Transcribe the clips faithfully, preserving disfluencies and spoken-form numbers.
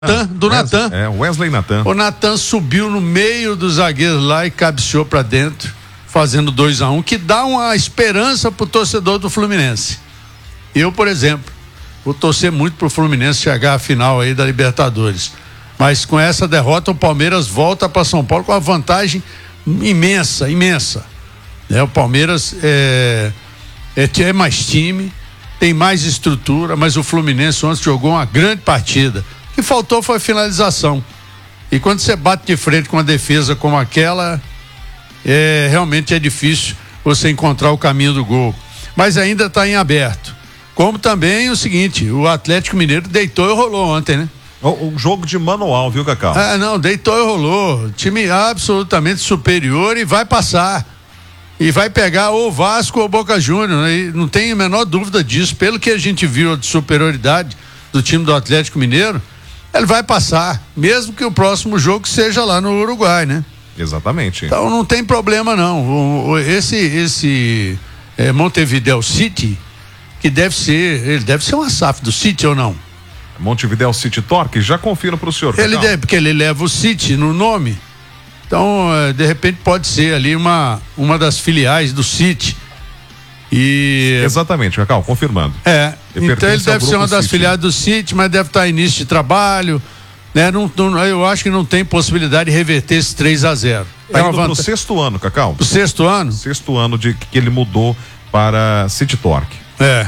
Natan, do Natan. É, Wesley Natan. O Natan subiu no meio dos zagueiros lá e cabeceou pra dentro, fazendo dois a um, que dá uma esperança pro torcedor do Fluminense. Eu, por exemplo, vou torcer muito pro Fluminense chegar à final aí da Libertadores. Mas com essa derrota, o Palmeiras volta para São Paulo com uma vantagem imensa, imensa. É, o Palmeiras é, é, é mais time, tem mais estrutura, mas o Fluminense ontem jogou uma grande partida. O que faltou foi finalização. E quando você bate de frente com uma defesa como aquela, é, realmente é difícil você encontrar o caminho do gol. Mas ainda está em aberto. Como também o seguinte, o Atlético Mineiro deitou e rolou ontem, né? O, o jogo de manual, viu, Cacau? Ah, não, deitou e rolou. Time absolutamente superior e vai passar. E vai pegar ou Vasco ou Boca Juniors, né? E não tem a menor dúvida disso. Pelo que a gente viu de superioridade do time do Atlético Mineiro, ele vai passar, mesmo que o próximo jogo seja lá no Uruguai, né? Exatamente. Então não tem problema não. O, o, esse esse é, Montevideo City, que deve ser, ele deve ser uma S A F do City ou não? Montevideo City Torque, já confiro para o senhor. Ele deve, porque ele leva o City no nome. Então, de repente pode ser ali uma, uma das filiais do City. E... Exatamente, Cacau, confirmando. É, ele então ele deve ser uma das City. Filiais do City, mas deve estar em início de trabalho, né? Não, não, eu acho que não tem possibilidade de reverter esse três a zero. Tá é indo vanta... pro sexto ano, Cacau. O sexto ano? Sexto ano de que ele mudou para City Torque. É,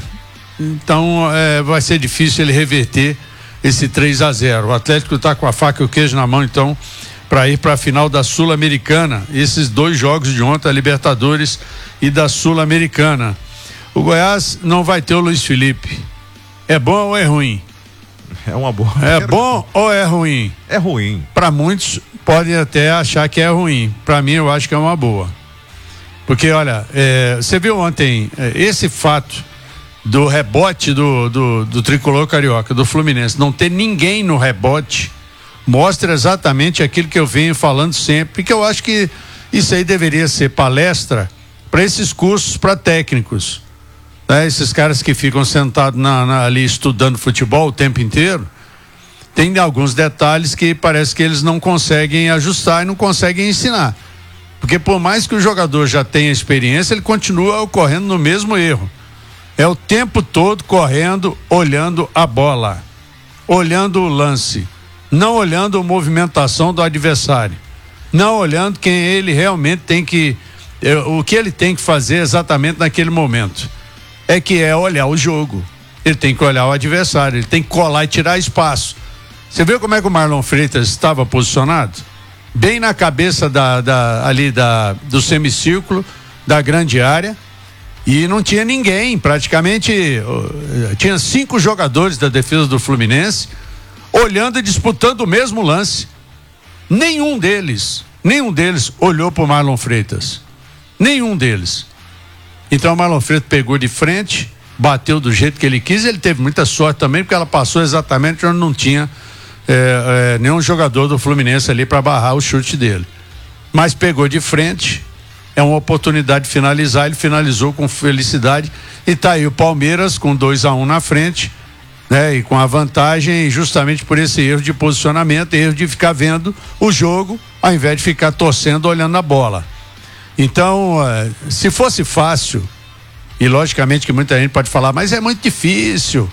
então é, vai ser difícil ele reverter esse três a zero. O Atlético está com a faca e o queijo na mão, então, para ir para a final da Sul-Americana. Esses dois jogos de ontem, a Libertadores e da Sul-Americana. O Goiás não vai ter o Luiz Felipe. É bom ou é ruim? É uma boa. É bom ou é ruim? É ruim. Para muitos podem até achar que é ruim. Para mim, eu acho que é uma boa. Porque, olha, é, você viu ontem é, esse fato do rebote do, do, do tricolor carioca, do Fluminense, não ter ninguém no rebote, mostra exatamente aquilo que eu venho falando sempre, que eu acho que isso aí deveria ser palestra para esses cursos para técnicos, né? Esses caras que ficam sentados na, na, ali estudando futebol o tempo inteiro, tem alguns detalhes que parece que eles não conseguem ajustar e não conseguem ensinar, porque por mais que o jogador já tenha experiência, ele continua ocorrendo no mesmo erro. É o tempo todo correndo, olhando a bola, olhando o lance, não olhando a movimentação do adversário, não olhando quem ele realmente tem que, eh, o que ele tem que fazer exatamente naquele momento. É que é olhar o jogo. Ele tem que olhar o adversário, ele tem que colar e tirar espaço. Você viu como é que o Marlon Freitas estava posicionado? Bem na cabeça da, da, ali da, do semicírculo, da grande área. E não tinha ninguém, praticamente uh, tinha cinco jogadores da defesa do Fluminense olhando e disputando o mesmo lance. Nenhum deles, nenhum deles olhou para o Marlon Freitas. Nenhum deles. Então o Marlon Freitas pegou de frente, bateu do jeito que ele quis, e ele teve muita sorte também, porque ela passou exatamente onde não tinha é, é, nenhum jogador do Fluminense ali para barrar o chute dele. Mas pegou de frente. É uma oportunidade de finalizar, ele finalizou com felicidade e tá aí o Palmeiras com dois a um na frente, né? E com a vantagem justamente por esse erro de posicionamento, erro de ficar vendo o jogo ao invés de ficar torcendo, olhando a bola. Então, se fosse fácil, e logicamente que muita gente pode falar, mas é muito difícil,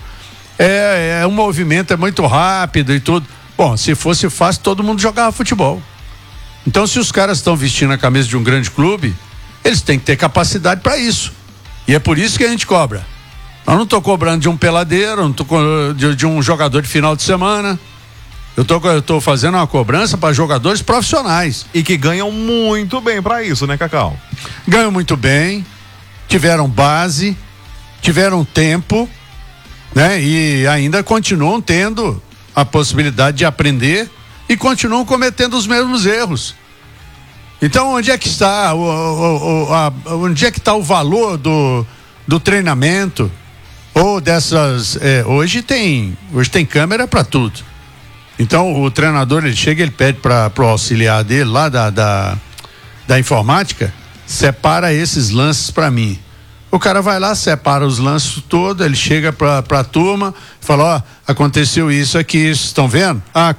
é, é um movimento é muito rápido e tudo. Bom, se fosse fácil, todo mundo jogava futebol. Então, se os caras estão vestindo a camisa de um grande clube, eles têm que ter capacidade para isso. E é por isso que a gente cobra. Eu não estou cobrando de um peladeiro, não tô de, de um jogador de final de semana. Eu tô, eu tô fazendo uma cobrança para jogadores profissionais. E que ganham muito bem para isso, né, Cacau? Ganham muito bem, tiveram base, tiveram tempo, né? E ainda continuam tendo a possibilidade de aprender e continuam cometendo os mesmos erros. Então, onde é que está o, o, o, a, onde é que está o valor do, do treinamento ou dessas? É, hoje tem, hoje tem câmera para tudo. Então, o treinador ele chega, ele pede para o auxiliar dele lá da, da da informática, separa esses lances para mim. O cara vai lá, separa os lances todos, ele chega pra, pra turma, fala, ó, aconteceu isso aqui, estão vendo? Ah,